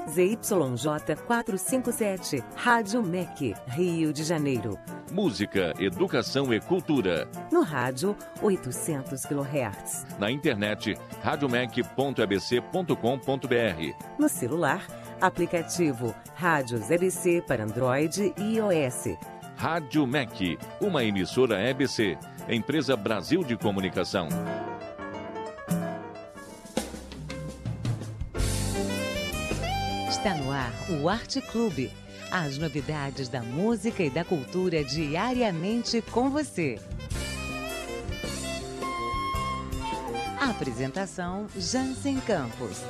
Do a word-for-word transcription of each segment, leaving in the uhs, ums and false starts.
Z Y J quatrocentos e cinquenta e sete, Rádio M E C, Rio de Janeiro. Música, educação e cultura. No rádio, oitocentos quilohertz. Na internet, radiomec ponto e b c ponto com ponto b r. No celular, aplicativo Rádios E B C para Android e iOS. Rádio M E C, uma emissora E B C, Empresa Brasil de Comunicação. Está no ar o Arte Clube. As novidades da música e da cultura diariamente com você. Apresentação Jansen Campos.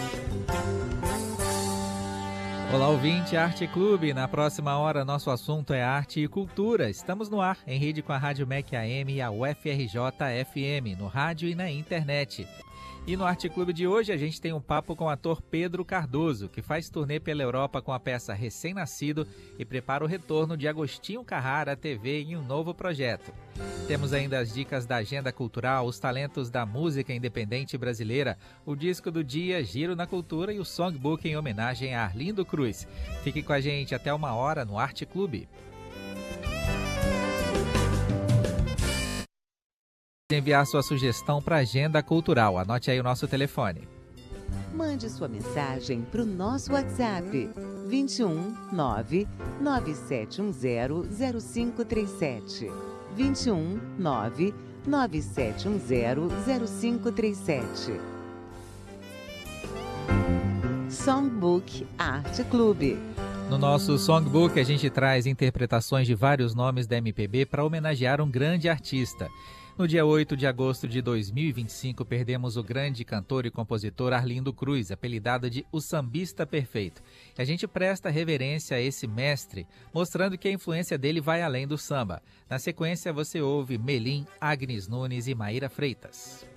Olá, ouvinte, Arte Clube. Na próxima hora, nosso assunto é arte e cultura. Estamos no ar, em rede com a Rádio M E C A M e a U F R J F M, no rádio e na internet. E no Arte Clube de hoje a gente tem um papo com o ator Pedro Cardoso, que faz turnê pela Europa com a peça Recém-Nascido e prepara o retorno de Agostinho Carrara à T V em um novo projeto. Temos ainda as dicas da agenda cultural, os talentos da música independente brasileira, o disco do dia, Giro na Cultura e o songbook em homenagem a Arlindo Cruz. Fique com a gente até uma hora no Arte Clube. Enviar sua sugestão para a Agenda Cultural. Anote aí o nosso telefone. Mande sua mensagem para o nosso WhatsApp vinte e um, nove, nove sete um zero, zero cinco três sete. vinte e um, nove, nove sete um zero, zero cinco três sete. Songbook Arte Clube. No nosso Songbook a gente traz interpretações de vários nomes da M P B para homenagear um grande artista. No dia oito de agosto de dois mil e vinte e cinco, perdemos o grande cantor e compositor Arlindo Cruz, apelidado de O Sambista Perfeito. E a gente presta reverência a esse mestre, mostrando que a influência dele vai além do samba. Na sequência, você ouve Melim, Agnes Nunes e Maíra Freitas.